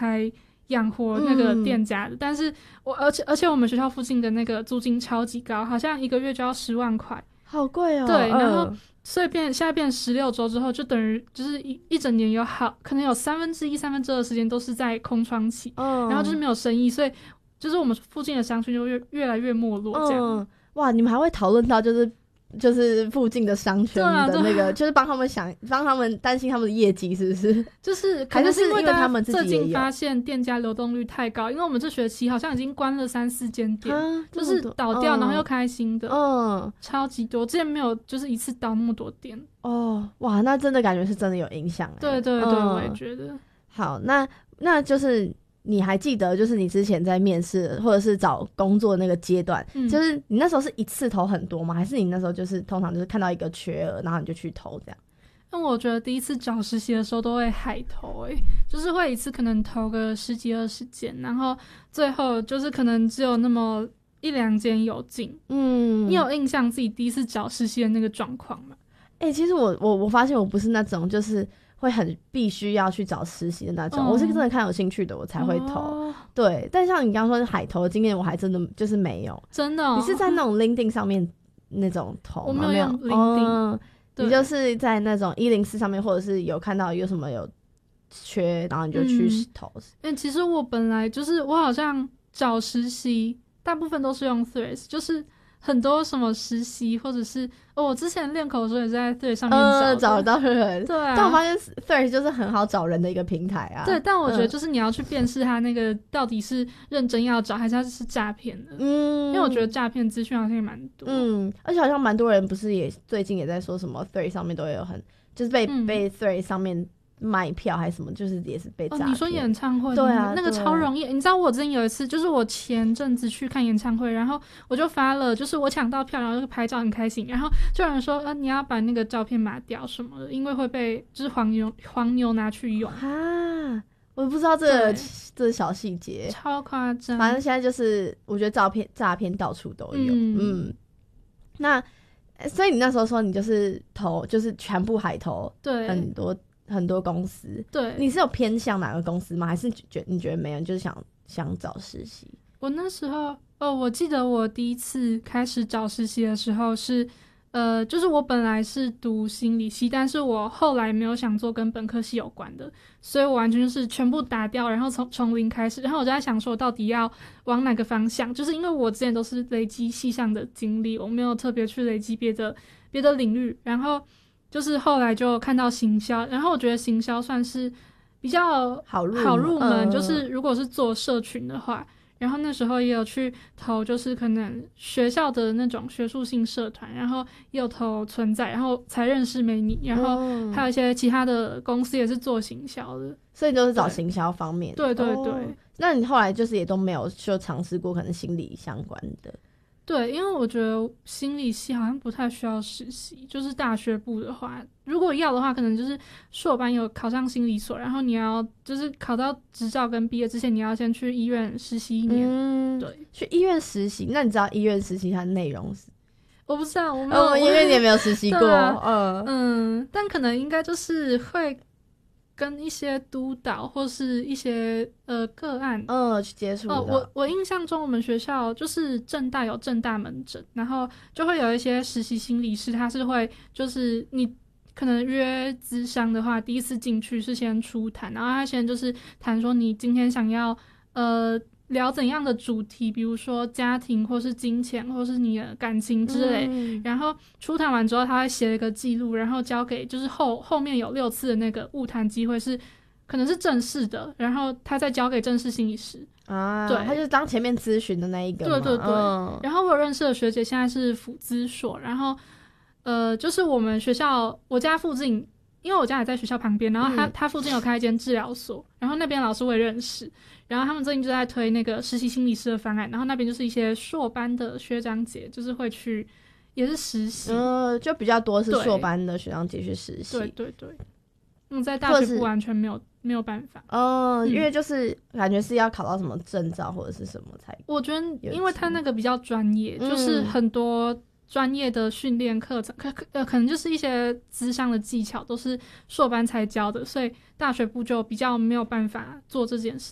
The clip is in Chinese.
才养活那个店家的，但是而且我们学校附近的那个租金超级高，好像一个月就要10万块， 好贵哦。 对，然后所以现在变16周之后，就等于就是一整年可能有1/3、2/3的时间都是在空窗期，然后就是没有生意，所以就是我们附近的商圈就越来越没落这样。 哇，你们还会讨论到就是附近的商圈的那个，就是帮他们担心他们的业绩，是不是？ 就是可能是因为他们最近发现店家流动率太高，因为我们这学期好像已经关了3-4间店，就是倒掉，然后又开新的，超级多。之前没有就是一次倒那么多店。 哇，那真的感觉是真的有影响。 对对对，我也觉得。 好，那就是你还记得，就是你之前在面试或者是找工作那个阶段，就是你那时候是一次投很多吗？还是你那时候就是通常就是看到一个缺额，然后你就去投这样？ 那我觉得第一次找实习的时候都会海投，就是会一次可能投个10几20间，然后最后就是可能只有那么1-2间有进。你有印象自己第一次找实习的那个状况吗？ 其实我发现我不是那种就是会很必须要去找实习的那种，我是真的看有兴趣的我才会投。对，但像你刚刚说是海投的经验，我还真的就是没有。 真的？ 你是在那种 LinkedIn 上面那种投吗？ 我没有用 LinkedIn。 你就是在那种104上面，或者是有看到有什么有缺，然后你就去投。 其实我本来就是我好像找实习大部分都是用 Threads， 就是很多什么实习或者是我之前练口说也是在 Threads 上面找到人。 对啊， 但我发现 Threads 就是很好找人的一个平台啊。 对，但我觉得就是你要去辨识他那个到底是认真要找还是他是诈骗的。因为我觉得诈骗资讯好像也蛮多。 而且好像蛮多人不是也最近也在说什么 Threads 上面都有就是被 Threads 上面卖票还是什么，就是也是被诈骗。 你说演唱会？ 对啊， 那个超容易。你知道我之前有一次，就是我前阵子去看演唱会，然后我就发了，就是我抢到票，然后就拍照很开心，然后就有人说你要把那个照片码掉什么的，因为会被就是黄牛拿去用啊。我不知道这小细节， 超夸张。 反正现在就是我觉得诈骗到处都有。那所以你那时候说你就是投就是全部海投，对，很多公司。对，你是有偏向哪个公司吗？还是你觉得没有，你就是想找实习？ 我那时候我记得我第一次开始找实习的时候是就是我本来是读心理系，但是我后来没有想做跟本科系有关的，所以我完全就是全部打掉，然后从零开始。然后我就在想说我到底要往哪个方向，就是因为我之前都是累积系上的经历，我没有特别去累积别的领域。然后就是后来就看到行销，然后我觉得行销算是比较好入门，就是如果是做社群的话。然后那时候也有去投，就是可能学校的那种学术性社团，然后也有投存在，然后才认识美妮，然后还有一些其他的公司也是做行销的， 所以都是找行销方面。 对对对。 那你后来就是也都没有就尝试过可能心理相关的？ 对，因为我觉得心理系好像不太需要实习，就是大学部的话，如果要的话，可能就是硕班有考上心理所，然后你要就是考到执照跟毕业之前，你要先去医院实习1年。对， 去医院实习。那你知道医院实习它的内容是？ 我不知道，我没有， 因为你也没有实习过。 但可能应该就是会跟一些督导或是一些个案去接触的。 我印象中我们学校就是政大有政大门诊，然后就会有一些实习心理师，他是会就是你可能约咨商的话，第一次进去是先初谈，然后他先就是谈说你今天想要聊怎样的主题，比如说家庭或是金钱或是你的感情之类，然后初谈完之后他会写一个记录，然后交给就是后面有6次的那个晤谈机会是可能是正式的，然后他再交给正式心理师啊。对，他就是当前面咨询的那一个嘛。 对对对。然后我有认识的学姐现在是辅咨所，然后就是我们学校我家附近，因为我家也在学校旁边，然后他附近有开一间治疗所，然后那边老师我也认识，然后他们最近就在推那个实习心理师的方案，然后那边就是一些硕班的学长姐就是会去也是实习， 就比较多是硕班的学长姐去实习。 对对对。在大学部完全没有办法因为就是感觉是要考到什么证照或者是什么才。 我觉得因为他那个比较专业，就是很多专业的训练课程，可能就是一些咨商的技巧都是硕班才教的，所以大学部就比较没有办法做这件事